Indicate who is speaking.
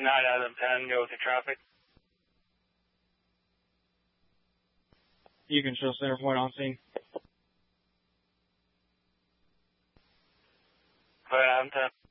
Speaker 1: 9 out of 10, go with the traffic.
Speaker 2: You can show center point on scene.
Speaker 1: 5 out of 10.